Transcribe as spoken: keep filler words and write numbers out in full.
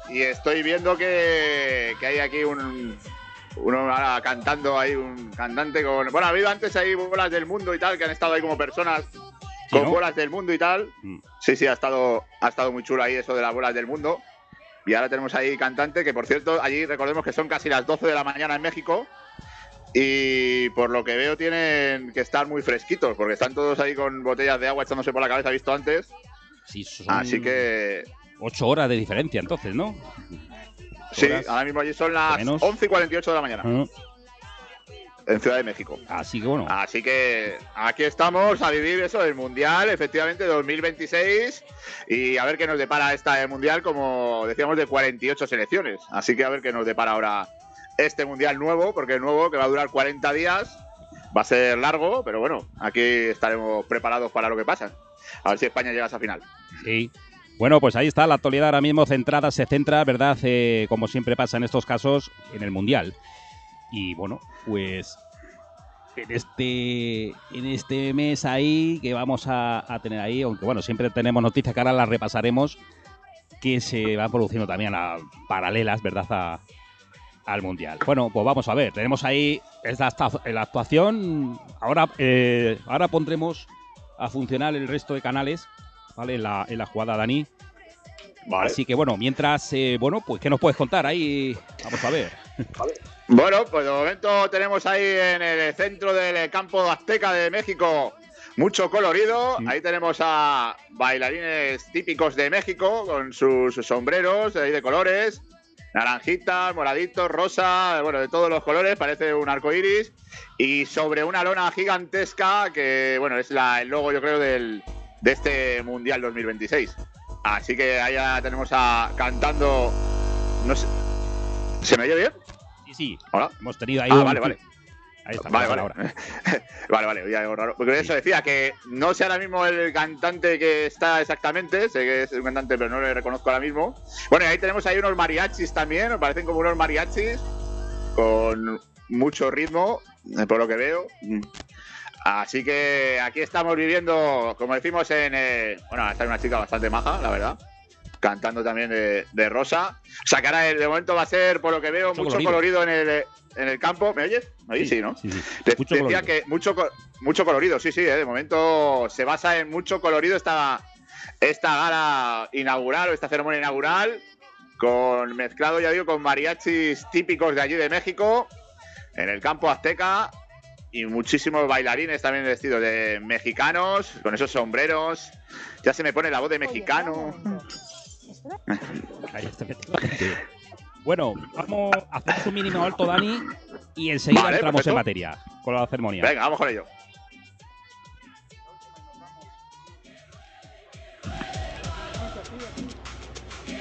y estoy viendo que, que hay aquí un uno ahora cantando ahí, un cantante con... Bueno, ha habido antes ahí bolas del mundo y tal, que han estado ahí como personas con ¿no? bolas del mundo y tal. Mm. Sí, sí, ha estado, ha estado muy chulo ahí eso de las bolas del mundo. Y ahora tenemos ahí cantante, que por cierto, allí recordemos que son casi las doce de la mañana en México. Y por lo que veo tienen que estar muy fresquitos, porque están todos ahí con botellas de agua echándose por la cabeza, visto antes. Sí, son así que... Ocho horas de diferencia entonces, ¿no? Sí, horas, ahora mismo allí son las once y cuarenta y ocho de la mañana. Uh-huh. En Ciudad de México. Así que bueno. Así que aquí estamos a vivir eso del Mundial, efectivamente, dos mil veintiséis. Y a ver qué nos depara esta Mundial, como decíamos, de cuarenta y ocho selecciones. Así que a ver qué nos depara ahora este Mundial nuevo, porque el nuevo, que va a durar cuarenta días, va a ser largo, pero bueno, aquí estaremos preparados para lo que pasa. A ver si España llega a esa final. Sí. Bueno, pues ahí está la actualidad ahora mismo centrada, se centra, ¿verdad? Eh, como siempre pasa en estos casos, en el Mundial. Y bueno, pues en este en este mes ahí que vamos a, a tener ahí, aunque bueno, siempre tenemos noticias que ahora las repasaremos, que se van produciendo también a paralelas, ¿verdad? A, al Mundial. Bueno, pues vamos a ver, tenemos ahí esta, la actuación, ahora, eh, ahora pondremos a funcionar el resto de canales, ¿vale? En la, en la jugada, Dani. Vale. Así que bueno, mientras, eh, bueno, pues ¿qué nos puedes contar ahí? Vamos a ver. Vale. Bueno, pues de momento tenemos ahí en el centro del campo azteca de México mucho colorido. Sí. Ahí tenemos a bailarines típicos de México con sus sombreros ahí de colores, naranjitas, moraditos, rosa, bueno, de todos los colores, parece un arco iris. Y sobre una lona gigantesca que, bueno, es la, el logo, yo creo, del, de este Mundial dos mil veintiséis. Así que ahí ya tenemos a cantando, no sé, ¿se me oye bien? Sí, sí. Hola. Hemos tenido ahí ah, un... vale, vale. Ahí está. Vale, vale. Ahora. vale, vale. Ya algo raro. Porque sí. Eso decía que no sé ahora mismo el cantante que está exactamente. Sé que es un cantante, pero no le reconozco ahora mismo. Bueno, y ahí tenemos ahí unos mariachis también. Me parecen como unos mariachis con mucho ritmo, por lo que veo. Así que aquí estamos viviendo, como decimos, en... Eh, bueno, está una chica bastante maja, la verdad. Cantando también de, de Rosa. O sea, que ahora de momento va a ser, por lo que veo, mucho, mucho colorido. colorido en el, en el campo. ¿Me oyes? ¿Me oyes? Sí, sí, ¿no? Sí, sí. De, mucho decía colorido. que mucho, mucho colorido, sí, sí. Eh, de momento se basa en mucho colorido esta, esta gala inaugural o esta ceremonia inaugural. Con mezclado, ya digo, con mariachis típicos de allí de México. En el campo azteca. Y muchísimos bailarines también vestidos de mexicanos. Con esos sombreros. Ya se me pone la voz de mexicano. Ahí está. Bueno, vamos a hacer un mínimo alto, Dani, y enseguida vale, entramos perfecto. en materia con la ceremonia. Venga, vamos con ello.